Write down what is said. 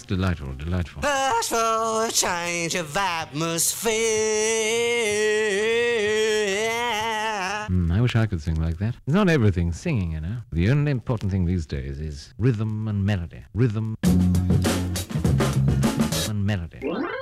delightful, delightful. Ask for a change of atmosphere. I wish I could sing like that. It's not everything singing, you know. The only important thing these days is rhythm and melody. Rhythm and melody.